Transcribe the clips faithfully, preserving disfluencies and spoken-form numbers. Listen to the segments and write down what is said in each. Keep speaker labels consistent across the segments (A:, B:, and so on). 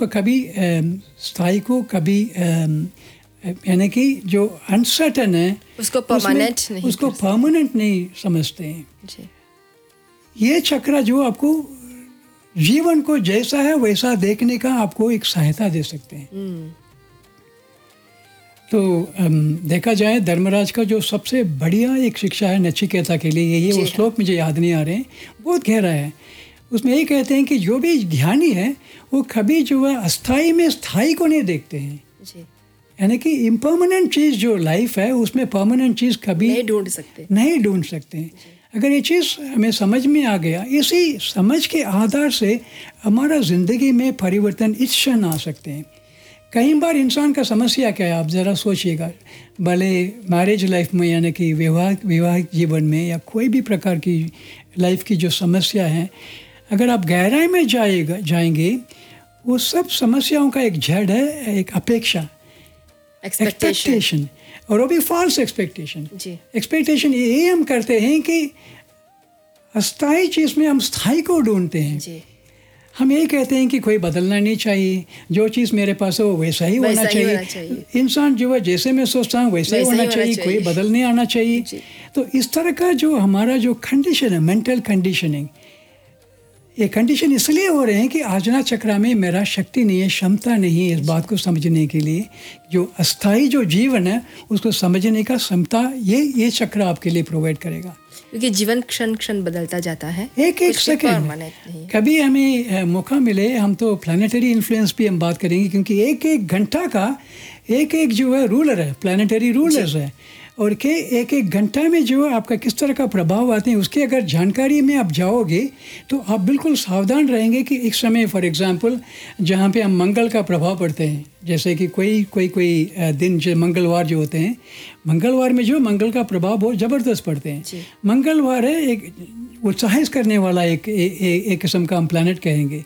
A: उसको कभी स्थायी को कभी यानी कि जो अनसर्टन है
B: उसको परमानेंट नहीं
A: उसको परमानेंट नहीं समझते हैं जी। ये चक्र जो आपको जीवन को जैसा है वैसा देखने का आपको एक सहायता दे सकते हैं। तो देखा जाए धर्मराज का जो सबसे बढ़िया एक शिक्षा है नचिकेता के लिए, ये वो श्लोक मुझे याद नहीं आ रहे हैं, बहुत गहरा है। उसमें ये कहते हैं कि जो भी ज्ञानी है वो कभी जो है अस्थाई में स्थाई को नहीं देखते हैं, यानी कि इम्पर्मानेंट चीज़ जो लाइफ है उसमें परमानेंट चीज़ कभी
B: नहीं ढूंढ सकते
A: नहीं ढूंढ सकते हैं। अगर ये चीज़ हमें समझ में आ गया, इसी समझ के आधार से हमारा ज़िंदगी में परिवर्तन इस क्षण आ सकते हैं। कई बार इंसान का समस्या क्या है, आप ज़रा सोचिएगा, भले मैरिज लाइफ में यानी कि विवाह विवाहिक जीवन में या कोई भी प्रकार की लाइफ की जो समस्या है, अगर आप गहराई में जाएगा जाएंगे वो सब समस्याओं का एक जड़ है, एक अपेक्षा, एक्सपेक्टेशन, और वो भी फॉल्स एक्सपेक्टेशन। एक्सपेक्टेशन ये हम करते हैं कि अस्थाई चीज़ में हम स्थाई को ढूंढते हैं जी। हम ये कहते हैं कि कोई बदलना नहीं चाहिए, जो चीज़ मेरे पास है वो वैसा ही होना चाहिए, इंसान जो है जैसे मैं सोचता हूँ वैसा ही होना चाहिए, कोई बदल नहीं आना चाहिए। तो इस तरह का जो हमारा जो कंडीशन है, मेंटल कंडीशनिंग, ये कंडीशन इसलिए हो रहे हैं कि आजना चक्र में मेरा शक्ति नहीं है, क्षमता नहीं है इस बात को समझने के लिए। जो अस्थाई जो जीवन है उसको समझने का क्षमता ये ये चक्र आपके लिए प्रोवाइड करेगा,
B: क्योंकि जीवन क्षण क्षण बदलता जाता है,
A: एक एक सेकंड। कभी हमें मौका मिले हम तो प्लानिटरी इन्फ्लुएंस भी हम बात करेंगे, क्योंकि एक एक घंटा का एक एक जो है रूलर है, प्लानिटरी रूलर्स है, और के एक एक घंटा में जो आपका किस तरह का प्रभाव आते हैं उसकी अगर जानकारी में आप जाओगे तो आप बिल्कुल सावधान रहेंगे कि एक समय फॉर एग्जांपल जहाँ पे हम मंगल का प्रभाव पड़ते हैं, जैसे कि कोई कोई कोई दिन जो मंगलवार जो होते हैं, मंगलवार में जो मंगल का प्रभाव बहुत ज़बरदस्त पड़ते हैं। मंगलवार है एक उत्साहित करने वाला एक एक किस्म का हम प्लैनेट कहेंगे।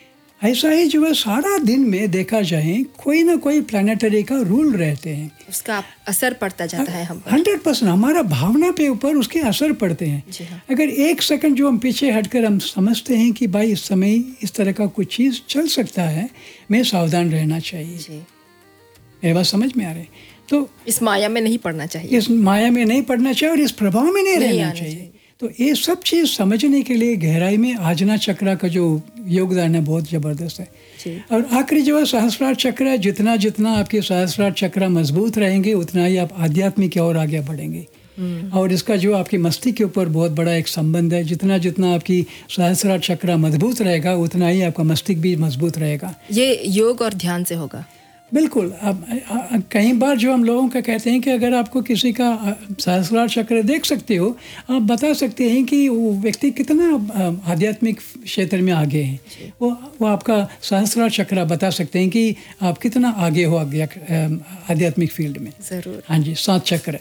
A: ऐसा ही जो है सारा दिन में देखा जाए कोई ना कोई प्लानिटरी का रूल रहते हैं,
B: उसका असर पड़ता जाता है हम पर।
A: हंड्रेड परसेंट हमारा भावना पे ऊपर उसके असर पड़ते हैं। हाँ। अगर एक सेकंड जो हम पीछे हटकर हम समझते हैं कि भाई इस समय इस तरह का कुछ चीज़ चल सकता है, मैं सावधान रहना चाहिए। मेरे बात समझ में आ रहे हैं? तो
B: इस माया में नहीं पड़ना चाहिए,
A: इस माया में नहीं पड़ना चाहिए और इस प्रभाव में नहीं, नहीं रहना चाहिए, चाहिए। तो ये सब चीज़ समझने के लिए गहराई में आजना चक्र का जो योगदान है बहुत ज़बरदस्त है। और आखिरी जो है सहस्रार चक्र है, जितना जितना आपके सहस्रार चक्र मजबूत रहेंगे उतना ही आप आध्यात्मिक की ओर आगे बढ़ेंगे। और इसका जो आपकी मस्तिष्क के ऊपर बहुत बड़ा एक संबंध है, जितना जितना आपकी सहस्रार चक्र मजबूत रहेगा उतना ही आपका मस्तिष्क भी मजबूत रहेगा।
B: ये योग और ध्यान से होगा।
A: बिल्कुल। अब कई बार जो हम लोगों का कहते हैं कि अगर आपको किसी का सहस्रार चक्र देख सकते हो, आप बता सकते हैं कि वो व्यक्ति कितना आध्यात्मिक क्षेत्र में आगे हैं। वो वो आपका सहस्रार चक्र बता सकते हैं कि आप कितना आगे हो आध्यात्मिक फील्ड में।
B: ज़रूर।
A: हाँ जी, सात चक्र।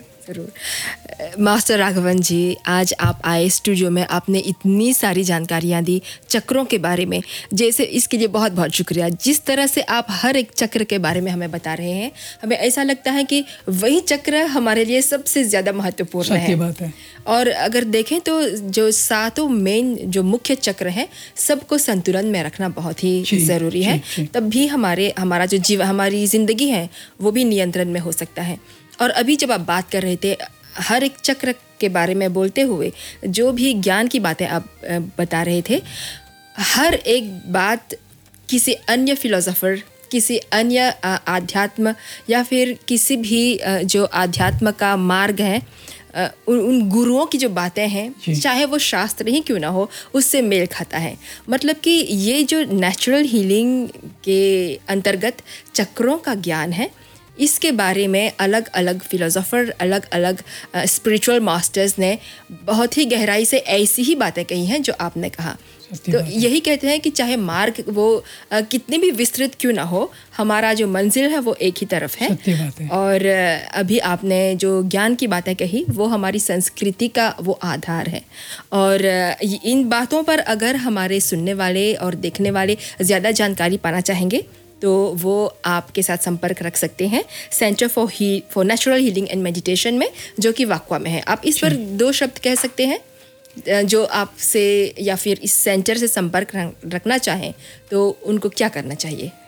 B: ज़रूर। मास्टर राघवन जी, आज आप आए स्टूडियो में, आपने इतनी सारी जानकारियाँ दी चक्रों के बारे में, जैसे इसके लिए बहुत बहुत शुक्रिया। जिस तरह से आप हर एक चक्र के बारे में हमें बता रहे हैं, हमें ऐसा लगता है कि वही चक्र हमारे लिए सबसे ज़्यादा महत्वपूर्ण है।
A: बात है।
B: और अगर देखें तो जो सातों मेन जो मुख्य चक्र हैं सबको संतुलन में रखना बहुत ही ज़रूरी है, तब भी हमारे हमारा जो जीवन हमारी ज़िंदगी है वो भी नियंत्रण में हो सकता है। और अभी जब आप बात कर रहे थे हर एक चक्र के बारे में बोलते हुए, जो भी ज्ञान की बातें आप बता रहे थे, हर एक बात किसी अन्य फिलोसोफर, किसी अन्य आध्यात्म या फिर किसी भी जो आध्यात्म का मार्ग है, उन, उन गुरुओं की जो बातें हैं, चाहे वो शास्त्र ही क्यों ना हो, उससे मेल खाता है। मतलब कि ये जो नेचुरल हीलिंग के अंतर्गत चक्रों का ज्ञान है, इसके बारे में अलग अलग फिलोसोफर, अलग अलग स्पिरिचुअल मास्टर्स ने बहुत ही गहराई से ऐसी ही बातें कही हैं जो आपने कहा। तो यही कहते हैं कि चाहे मार्ग वो आ, कितनी भी विस्तृत क्यों ना हो, हमारा जो मंजिल है वो एक ही तरफ है।
A: है।
B: और अभी आपने जो ज्ञान की बातें कही वो हमारी संस्कृति का वो आधार है। और इन बातों पर अगर हमारे सुनने वाले और देखने वाले ज़्यादा जानकारी पाना चाहेंगे तो वो आपके साथ संपर्क रख सकते हैं centre for he for natural healing and meditation में, जो कि वाकवा में है। आप इस पर दो शब्द कह सकते हैं जो आपसे या फिर इस सेंटर से संपर्क रखना चाहें तो उनको क्या करना चाहिए?